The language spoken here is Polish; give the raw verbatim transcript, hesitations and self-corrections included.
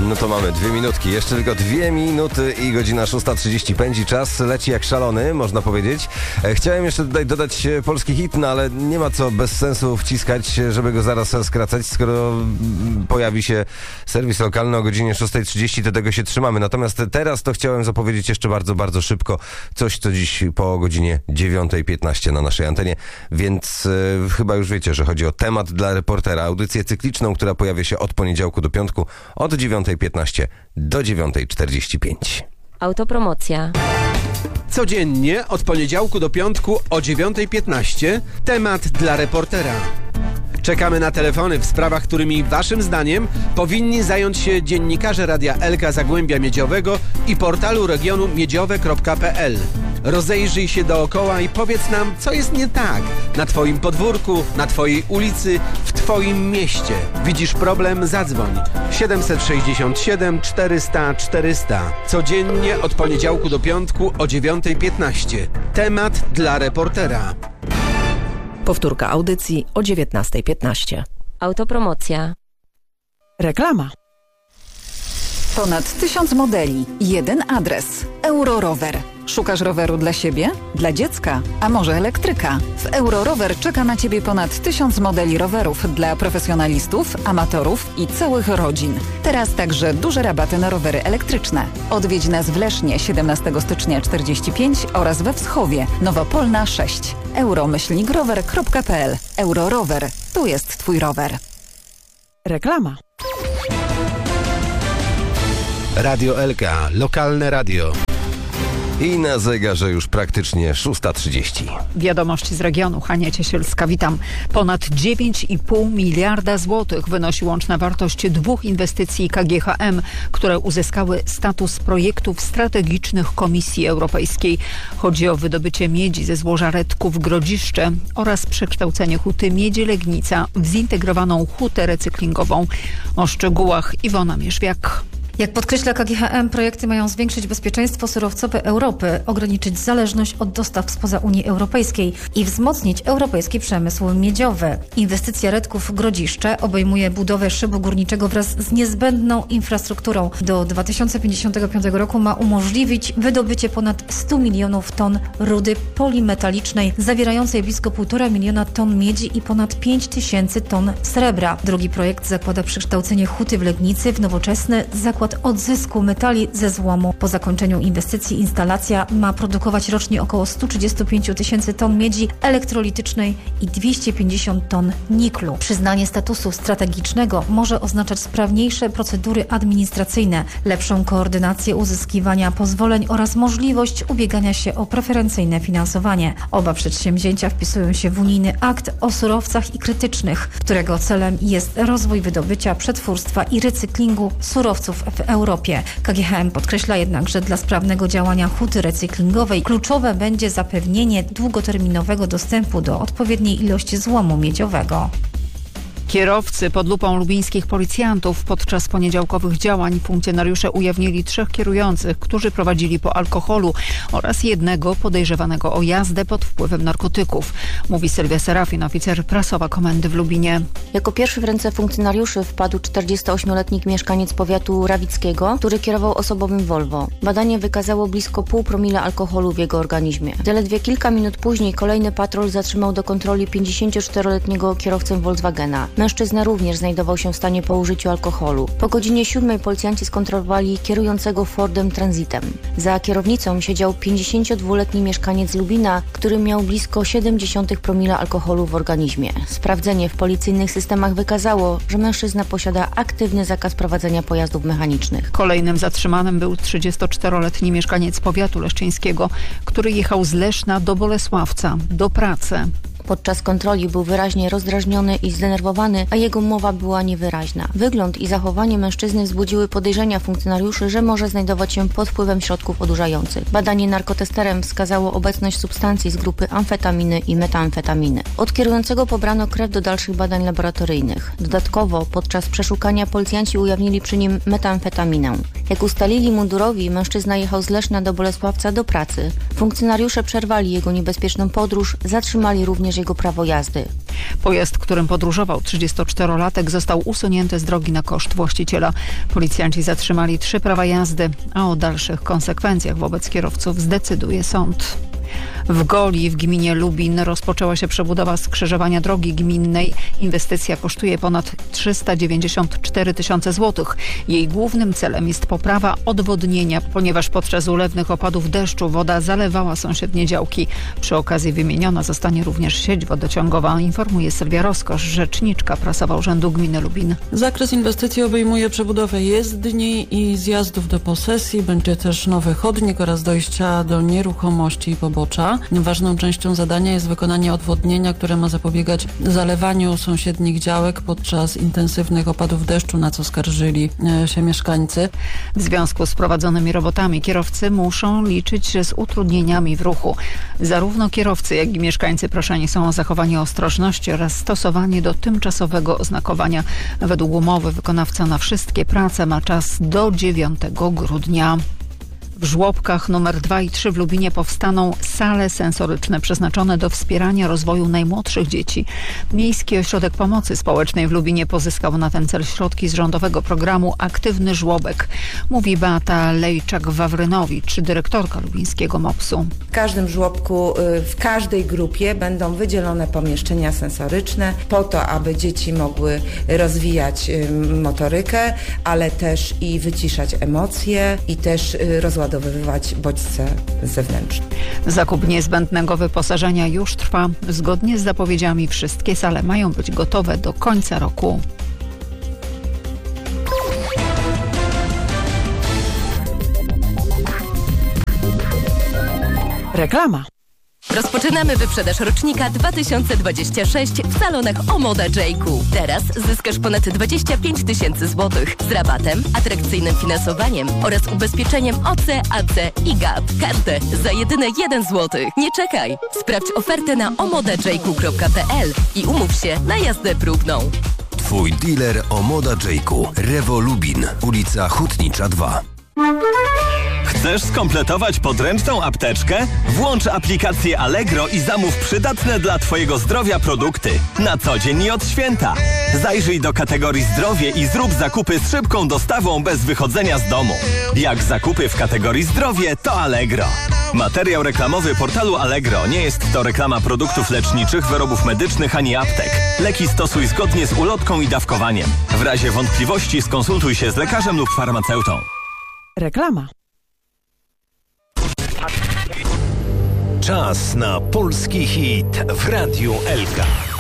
No to mamy dwie minutki, jeszcze tylko dwie minuty i godzina szósta trzydzieści pędzi. Czas leci jak szalony, można powiedzieć. Chciałem jeszcze tutaj dodać polski hit, no ale nie ma co bez sensu wciskać, żeby go zaraz skracać. Skoro pojawi się serwis lokalny o godzinie szósta trzydzieści, to tego się trzymamy. Natomiast teraz to chciałem zapowiedzieć jeszcze bardzo, bardzo szybko coś, co dziś po godzinie dziewiąta piętnaście na naszej antenie, więc e, chyba już wiecie, że chodzi o temat dla reportera. Audycję cykliczną, która pojawia się od poniedziałku do piątku od dziewiąta piętnaście do dziewiąta czterdzieści pięć. Autopromocja. Codziennie od poniedziałku do piątku o dziewiąta piętnaście temat dla reportera. Czekamy na telefony w sprawach, którymi waszym zdaniem powinni zająć się dziennikarze Radia Elka Zagłębia Miedziowego i portalu regionu miedziowe kropka p l. Rozejrzyj się dookoła i powiedz nam, co jest nie tak na twoim podwórku, na twojej ulicy, w twoim mieście. Widzisz problem? Zadzwoń. siedem sześć siedem czterysta czterysta. Codziennie od poniedziałku do piątku o dziewiąta piętnaście. Temat dla reportera. Powtórka audycji o dziewiętnasta piętnaście. Autopromocja. Reklama. Ponad tysiąc modeli, jeden adres. Eurorower. Szukasz roweru dla siebie? Dla dziecka? A może elektryka? W Eurorower czeka na Ciebie ponad tysiąc modeli rowerów dla profesjonalistów, amatorów i całych rodzin. Teraz także duże rabaty na rowery elektryczne. Odwiedź nas w Lesznie siedemnastego stycznia czterdzieści pięć oraz we Wschowie, Nowopolna sześć. euro myślnik rower kropka p l. Eurorower. Tu jest Twój rower. Reklama. Radio Elka, lokalne radio. I na zegarze już praktycznie szósta trzydzieści. Wiadomości z regionu. Hania Ciesielska, witam. Ponad dziewięć i pół miliarda złotych wynosi łączna wartość dwóch inwestycji K G H M, które uzyskały status projektów strategicznych Komisji Europejskiej. Chodzi o wydobycie miedzi ze złoża Redków Grodziszcze oraz przekształcenie huty Miedzi Legnica w zintegrowaną hutę recyklingową. O szczegółach Iwona Mierzwiak. Jak podkreśla K G H M, projekty mają zwiększyć bezpieczeństwo surowcowe Europy, ograniczyć zależność od dostaw spoza Unii Europejskiej i wzmocnić europejski przemysł miedziowy. Inwestycja Redków Grodziszcze obejmuje budowę szybu górniczego wraz z niezbędną infrastrukturą. Do dwa tysiące pięćdziesiątego piątego roku ma umożliwić wydobycie ponad stu milionów ton rudy polimetalicznej, zawierającej blisko półtora miliona ton miedzi i ponad pięć tysięcy ton srebra. Drugi projekt zakłada przekształcenie huty w Legnicy w nowoczesny zakład odzysku metali ze złomu. Po zakończeniu inwestycji instalacja ma produkować rocznie około sto trzydzieści pięć tysięcy ton miedzi elektrolitycznej i dwieście pięćdziesiąt ton niklu. Przyznanie statusu strategicznego może oznaczać sprawniejsze procedury administracyjne, lepszą koordynację uzyskiwania pozwoleń oraz możliwość ubiegania się o preferencyjne finansowanie. Oba przedsięwzięcia wpisują się w unijny akt o surowcach i krytycznych, którego celem jest rozwój wydobycia, przetwórstwa i recyklingu surowców w Europie. K G H M podkreśla jednak, że dla sprawnego działania huty recyklingowej kluczowe będzie zapewnienie długoterminowego dostępu do odpowiedniej ilości złomu miedziowego. Kierowcy pod lupą lubińskich policjantów. Podczas poniedziałkowych działań funkcjonariusze ujawnili trzech kierujących, którzy prowadzili po alkoholu oraz jednego podejrzewanego o jazdę pod wpływem narkotyków. Mówi Sylwia Serafin, oficer prasowa komendy w Lubinie. Jako pierwszy w ręce funkcjonariuszy wpadł czterdziestoośmioletni mieszkaniec powiatu rawickiego, który kierował osobowym Volvo. Badanie wykazało blisko pół promila alkoholu w jego organizmie. Zaledwie kilka minut później kolejny patrol zatrzymał do kontroli pięćdziesięcioczteroletniego kierowcę Volkswagena. Mężczyzna również znajdował się w stanie po użyciu alkoholu. Po godzinie siódmej policjanci skontrolowali kierującego Fordem Transitem. Za kierownicą siedział pięćdziesięciodwuletni mieszkaniec Lubina, który miał blisko siedemdziesiąt promila alkoholu w organizmie. Sprawdzenie w policyjnych systemach wykazało, że mężczyzna posiada aktywny zakaz prowadzenia pojazdów mechanicznych. Kolejnym zatrzymanym był trzydziestoczteroletni mieszkaniec powiatu leszczyńskiego, który jechał z Leszna do Bolesławca do pracy. Podczas kontroli był wyraźnie rozdrażniony i zdenerwowany, a jego mowa była niewyraźna. Wygląd i zachowanie mężczyzny wzbudziły podejrzenia funkcjonariuszy, że może znajdować się pod wpływem środków odurzających. Badanie narkotesterem wskazało obecność substancji z grupy amfetaminy i metamfetaminy. Od kierującego pobrano krew do dalszych badań laboratoryjnych. Dodatkowo podczas przeszukania policjanci ujawnili przy nim metamfetaminę. Jak ustalili mundurowi, mężczyzna jechał z Leszna do Bolesławca do pracy. Funkcjonariusze przerwali jego niebezpieczną podróż, zatrzymali również również jego prawo jazdy. Pojazd, którym podróżował trzydziestoczterolatek, został usunięty z drogi na koszt właściciela. Policjanci zatrzymali trzy prawa jazdy, a o dalszych konsekwencjach wobec kierowców zdecyduje sąd. W Goli w gminie Lubin rozpoczęła się przebudowa skrzyżowania drogi gminnej. Inwestycja kosztuje ponad trzysta dziewięćdziesiąt cztery tysiące złotych. Jej głównym celem jest poprawa odwodnienia, ponieważ podczas ulewnych opadów deszczu woda zalewała sąsiednie działki. Przy okazji wymieniona zostanie również sieć wodociągowa, informuje Sylwia Roskosz, rzeczniczka prasowa Urzędu Gminy Lubin. Zakres inwestycji obejmuje przebudowę jezdni i zjazdów do posesji. Będzie też nowy chodnik oraz dojścia do nieruchomości i pobocza. Ważną częścią zadania jest wykonanie odwodnienia, które ma zapobiegać zalewaniu sąsiednich działek podczas intensywnych opadów deszczu, na co skarżyli się mieszkańcy. W związku z prowadzonymi robotami kierowcy muszą liczyć się z utrudnieniami w ruchu. Zarówno kierowcy, jak i mieszkańcy proszeni są o zachowanie ostrożności oraz stosowanie do tymczasowego oznakowania. Według umowy wykonawca na wszystkie prace ma czas do dziewiątego grudnia. W żłobkach numer dwa i trzy w Lubinie powstaną sale sensoryczne przeznaczone do wspierania rozwoju najmłodszych dzieci. Miejski Ośrodek Pomocy Społecznej w Lubinie pozyskał na ten cel środki z rządowego programu Aktywny Żłobek. Mówi Beata Lejczak-Wawrynowicz, dyrektorka lubińskiego mopsu. W każdym żłobku, w każdej grupie będą wydzielone pomieszczenia sensoryczne po to, aby dzieci mogły rozwijać motorykę, ale też i wyciszać emocje i też rozładowywać bodźce zewnętrzne. Zakup niezbędnego wyposażenia już trwa. Zgodnie z zapowiedziami wszystkie sale mają być gotowe do końca roku. Reklama. Rozpoczynamy wyprzedaż rocznika dwa tysiące dwudziestego szóstego w salonach Omoda J-Ku. Teraz zyskasz ponad dwadzieścia pięć tysięcy złotych z rabatem, atrakcyjnym finansowaniem oraz ubezpieczeniem O C, A C i G A P. Kartę za jedyne jeden złoty. Nie czekaj! Sprawdź ofertę na omoda j ku kropka p l i umów się na jazdę próbną. Twój dealer Omoda J-Ku. Rewo Lubin, ulica Hutnicza dwa. Chcesz skompletować podręczną apteczkę? Włącz aplikację Allegro i zamów przydatne dla Twojego zdrowia produkty. Na co dzień i od święta. Zajrzyj do kategorii zdrowie i zrób zakupy z szybką dostawą bez wychodzenia z domu. Jak zakupy w kategorii zdrowie, to Allegro. Materiał reklamowy portalu Allegro nie jest to reklama produktów leczniczych, wyrobów medycznych ani aptek. Leki stosuj zgodnie z ulotką i dawkowaniem. W razie wątpliwości skonsultuj się z lekarzem lub farmaceutą. Reklama. Czas na polski hit w Radiu Elka.